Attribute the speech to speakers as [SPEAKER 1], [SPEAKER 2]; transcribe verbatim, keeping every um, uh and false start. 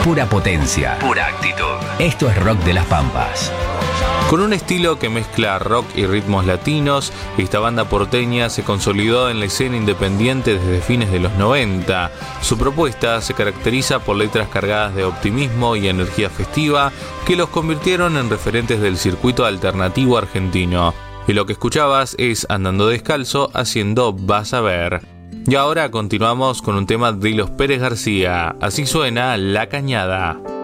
[SPEAKER 1] Pura potencia. Pura actitud. Esto es Rock de las Pampas.
[SPEAKER 2] Con un estilo que mezcla rock y ritmos latinos, esta banda porteña se consolidó en la escena independiente desde fines de los noventa. Su propuesta se caracteriza por letras cargadas de optimismo y energía festiva que los convirtieron en referentes del circuito alternativo argentino. Y lo que escuchabas es Andando Descalzo haciendo Vas a Ver. Y ahora continuamos con un tema de los Pérez García. Así suena La Cañada.